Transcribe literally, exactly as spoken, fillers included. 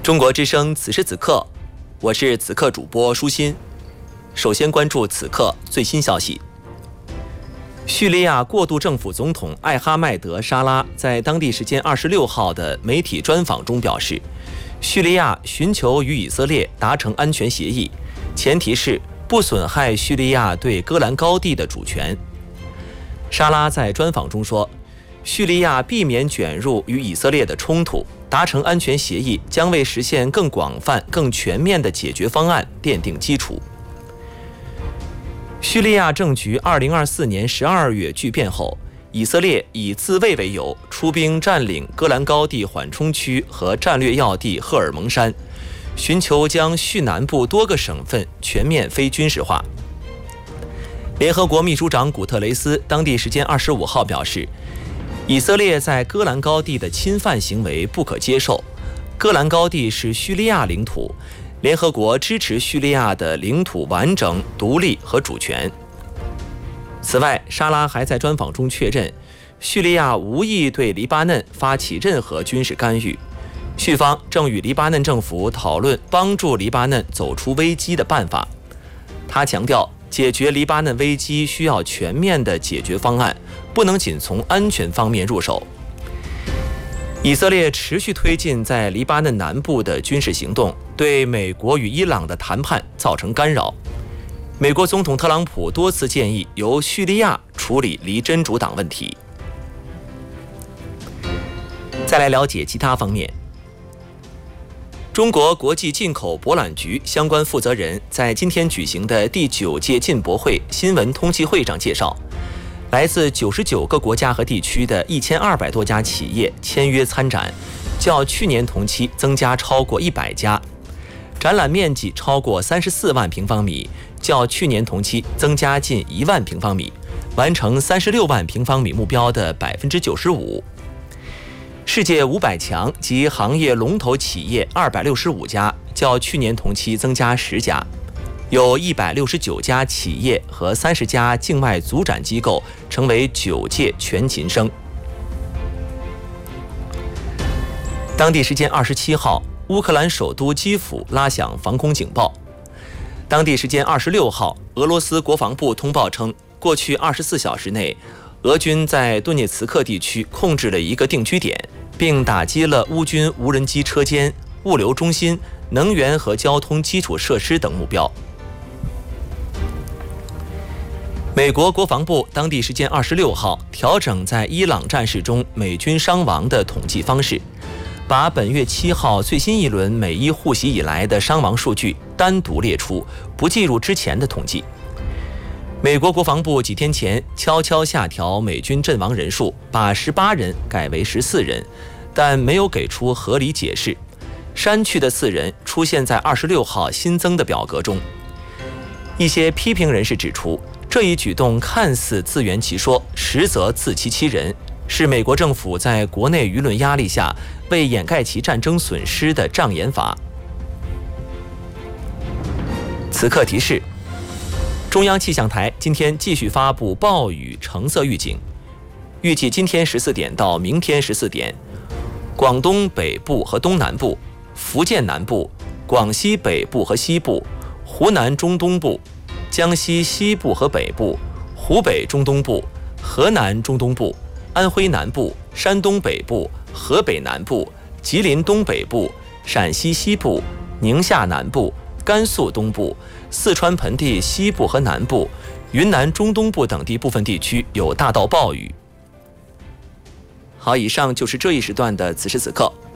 中国之声此时此刻，我是此刻主播舒心。首先关注此刻最新消息。叙利亚过渡政府总统艾哈迈德·沙拉在当地时间二十六号的媒体专访中表示，叙利亚寻求与以色列达成安全协议，前提是不损害叙利亚对戈兰高地的主权。沙拉在专访中说，叙利亚避免卷入与以色列的冲突，达成安全协议将为实现更广泛、更全面的解决方案奠定基础。叙利亚政局二零二四年十二月剧变后，以色列以自卫为由，出兵占领戈兰高地缓冲区和战略要地赫尔蒙山，寻求将叙南部多个省份全面非军事化。联合国秘书长古特雷斯当地时间二十五号表示，以色列在戈兰高地的侵犯行为不可接受，戈兰高地是叙利亚领土，联合国支持叙利亚的领土完整、独立和主权。此外，沙拉还在专访中确认，叙利亚无意对黎巴嫩发起任何军事干预，叙方正与黎巴嫩政府讨论帮助黎巴嫩走出危机的办法。他强调，解决黎巴嫩危机需要全面的解决方案，不能仅从安全方面入手。以色列持续推进在黎巴嫩南部的军事行动，对美国与伊朗的谈判造成干扰。美国总统特朗普多次建议由叙利亚处理离真主党问题。再来了解其他方面。中国国际进口博览局相关负责人在今天举行的第九届进博会新闻通气会上介绍，来自九十九个国家和地区的一千二百多家企业签约参展，较去年同期增加超过一百家，展览面积超过三十四万平方米，较去年同期增加近一万平方米，完成三十六万平方米目标的百分之九十五。世界五百强及行业龙头企业二百六十五家，较去年同期增加十家，有一百六十九家企业和三十家境外组展机构成为九届全勤生。当地时间二十七号，乌克兰首都基辅拉响防空警报。当地时间二十六号，俄罗斯国防部通报称，过去二十四小时内，俄军在顿涅茨克地区控制了一个定居点，并打击了乌军无人机车间、物流中心、能源和交通基础设施等目标。美国国防部当地时间二十六号调整在伊朗战事中美军伤亡的统计方式，把本月七号最新一轮美伊互袭以来的伤亡数据单独列出，不计入之前的统计。美国国防部几天前悄悄下调美军阵亡人数，把十八人改为十四人，但没有给出合理解释。删去的四人出现在二十六号新增的表格中。一些批评人士指出，这一举动看似自圆其说，实则自欺欺人，是美国政府在国内舆论压力下为掩盖其战争损失的障眼法。此刻提示：中央气象台今天继续发布暴雨橙色预警，预计今天十四点到明天十四点，广东北部和东南部、福建南部、广西北部和西部、湖南中东部、江西西部和北部、湖北中东部、河南中东部、安徽南部、山东北部、河北南部、吉林东北部、陕西西部、宁夏南部、甘肃东部、四川盆地西部和南部、云南中东部等地部分地区有大到暴雨。好，以上就是这一时段的此时此刻，